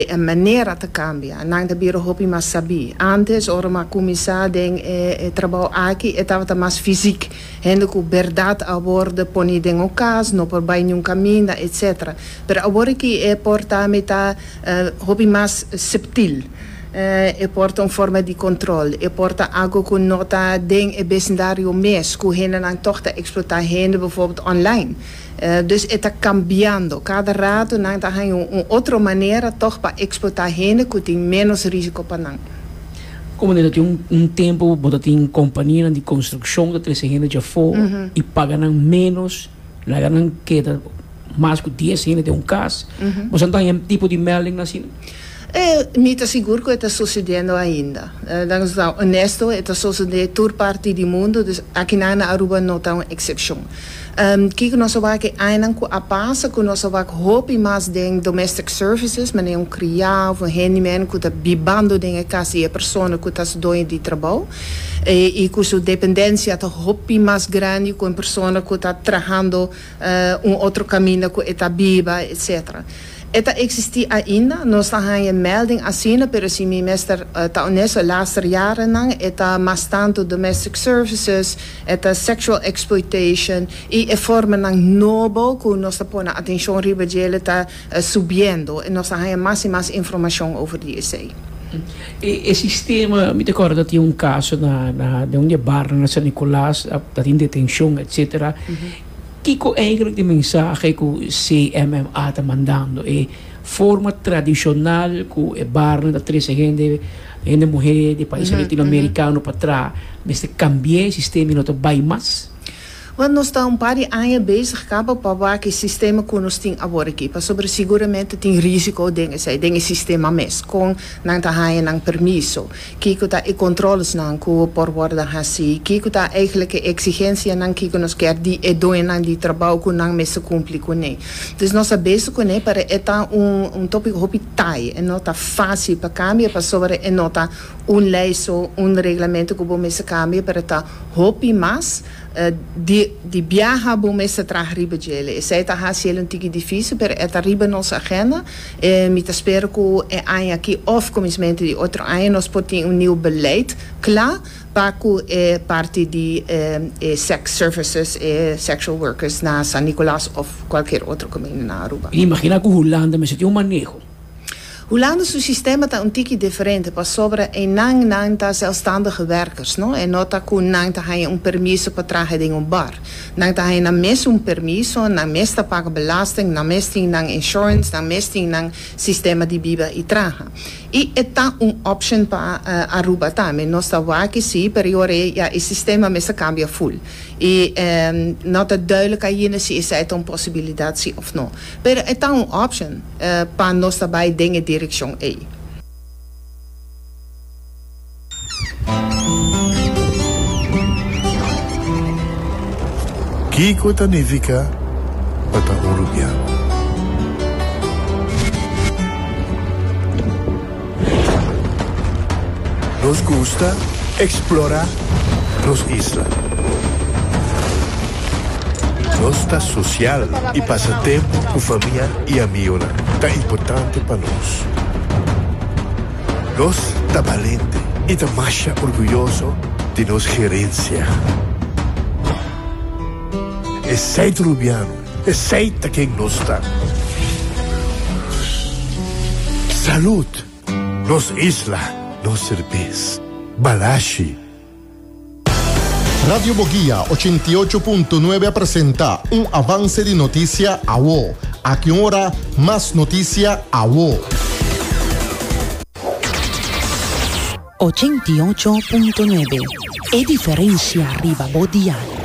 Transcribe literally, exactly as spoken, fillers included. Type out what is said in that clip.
A maneira de cambiar, não de biro hobby mas sabi. Antes, ora uma comissão den eh, trabalho aqui, estava mais físico, hende com verdade a bordo poni den o caso, não por bem nenhum caminho, etcétera. Pero agora que é porta meta hobby mais subtil. Uh, e porta uma forma de controle, e porta algo que nota den e vecindário mês, que hen dan toch te explotar hen bijvoorbeeld online. Uh, dus het está cambiando. Cada rato dan tem uma outra maneira toch para explotar hen que tem menos risco para nós. Como ainda tem um, um tempo, você tem companhia de construção que três gente já foi uhum. e pagam menos, lá ganham que mais que dez gente de um caso. Uhum. Você não tem um tipo de melding assim? É, me está seguro que está sucedendo ainda. Uh, dan is het honesto, está sucedendo toda parte do mundo, dus aqui na Aruba não tem uma exceção. Um, Kijk, nós vamos que ainda a passa que nós vamos hope mais de domestic services, mas é um criado, um handyman que está bibando de casa e a pessoa que está doendo de trabalho e, e com sua dependência está hope mais grande com a pessoa que está trabalhando uh, um outro caminho que está biba, etcétera. Eta existe ainda, nós temos uma melding assim, mas se me mestre está nessa laatste jaren lang, eta mais tanto domestic services, eta sexual exploitation e a forma ng nobo que nós temos a atenção riba dele está uh, subindo e nós temos mais e mais informação over die essay. E o sistema, me recordo que tinha um caso na, na, de um bar na San Nicolás, que tinha detenção, etcétera. Mm-hmm. Que é eigenlijk de mensagem que o C M M A está mandando? É forma tradicional que o barno da três gente, gente mulher de países uhum, latino-americanos uhum. para trás, mas cambiar o sistema e não vai mais? Want nós estamos um par de anos bezig para que o sistema que nós temos agora aqui, para sobre seguramente tem risco de esse de sistema mes, com não tá haien não permisso, que que tá e controles não que por worden assim, que que tá eigenlijk exigência não que nós quer de e doen não de trabalho que não mes cumpre com nem. Dus nós bezig com nem para é tá um um tópico hopitai, e não tá fácil para cambiar para sobre e não tá um lei um regulamento que bom mes cambiar para tá hopi mas Uh, die, die viaja bom essa tra riba dele. E sei tá haciendo um tique difícil, pero é tá riba nossa agenda. E me tá espero que é ano aqui of comismente de outro ano nós podemos um nieuw beleid klaar para que é parte de eh, sex services e sexual workers na San Nicolás of qualquer outro caminho na Aruba. Imagina que Holanda mas tem um manejo. Holanda seu sistema está um tique diferente para sobre e não não tá zelfstandige werkers, não? E nota que não tá um permisso para trabalhar em um bar, não tá na mesmo um permisso, na mesma paga belasting, na mesma não insurance, na mesma não sistema de biba e traga. E é tá um option para uh, Aruba também, nós tá aqui sim, periode ja, o sistema mesmo cambia full. E um, não tá duidelijk ainda se isso é uma possibilidade sim ou não. Mas é tá um option uh, para nós também dingen direction E. Kiko significa para Uruguaiano. Nos gusta explorar nos islas. Nos está social e passa tempo com família e amigos. Está importante para nós. Nós está valente e está mais orgulhoso de nossa gerência. É seito Uruguaiano, é seita quem nós está. Saúde, nos isla, nos cerveza, Balashi. Radio Boguía ochenta y ocho punto nueve presenta un avance de noticia a vos. A qué hora más noticia a vos. ochenta y ocho punto nueve. E diferencia arriba Bodial.